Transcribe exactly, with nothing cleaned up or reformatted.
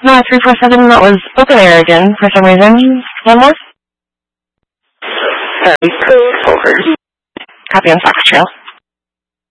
No, three four seven, that was open air again for some reason. One more? Sorry, code over. Copy on Fox Trail.